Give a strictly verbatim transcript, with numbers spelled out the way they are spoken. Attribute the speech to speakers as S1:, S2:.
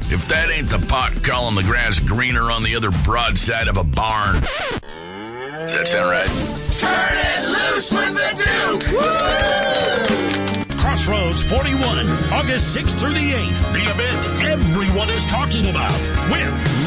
S1: If that ain't the pot calling the grass greener on the other broadside of a barn. Does that sound right?
S2: Turn it loose with the Duke! Woo!
S3: Crossroads forty-one, August sixth through the eighth. The event everyone is talking about with